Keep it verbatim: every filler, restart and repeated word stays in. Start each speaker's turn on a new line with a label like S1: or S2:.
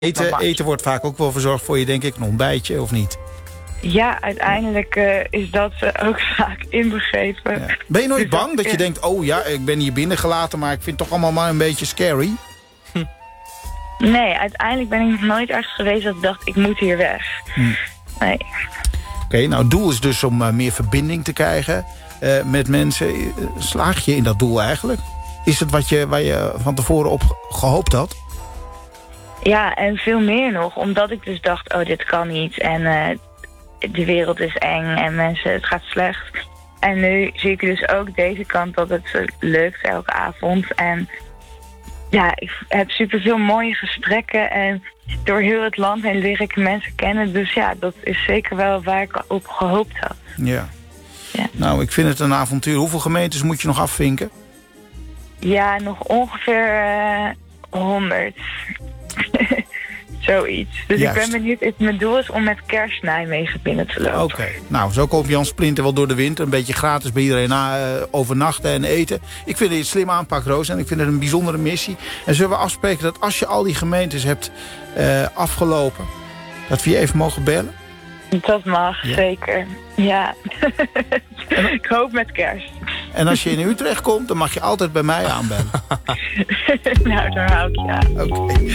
S1: Eten, eten wordt vaak ook wel verzorgd voor je, denk ik. Een ontbijtje, of niet?
S2: Ja, uiteindelijk uh, is dat uh, ook vaak inbegrepen. Ja.
S1: Ben je nooit dus bang dat, dat je denkt... oh ja, ik ben hier binnengelaten, maar ik vind het toch allemaal maar een beetje scary?
S2: Hm. Nee, uiteindelijk ben ik nog nooit ergens geweest dat ik dacht... ik moet hier weg. Hm. Nee.
S1: Oké, okay, nou, het doel is dus om uh, meer verbinding te krijgen uh, met mensen. Uh, slaag je in dat doel eigenlijk? Is het wat je, waar je van tevoren op gehoopt had?
S2: Ja, en veel meer nog. Omdat ik dus dacht, oh, dit kan niet. En uh, de wereld is eng en mensen, het gaat slecht. En nu zie ik dus ook deze kant dat het lukt elke avond. En ja, ik heb superveel mooie gesprekken. En door heel het land heen leer ik mensen kennen. Dus ja, dat is zeker wel waar ik op gehoopt had.
S1: Ja. ja. Nou, ik vind het een avontuur. Hoeveel gemeentes moet je nog afvinken?
S2: Ja, nog ongeveer uh, honderd. Zoiets. Dus Juist. ik ben benieuwd. Mijn doel is om met kerst Nijmegen binnen te lopen.
S1: Oké. Okay. Nou, zo komt Jan Splinter wel door de wind. Een beetje gratis bij iedereen na, uh, overnachten en eten. Ik vind het een slim aanpak, Roos. En ik vind het een bijzondere missie. En zullen we afspreken dat als je al die gemeentes hebt uh, afgelopen... dat we je even mogen bellen?
S2: Dat mag, ja. zeker. Ja. En, ik hoop met kerst.
S1: En als je in Utrecht komt, dan mag je altijd bij mij aanbellen.
S2: Nou, daar hou ik je aan.
S1: Oké. Okay.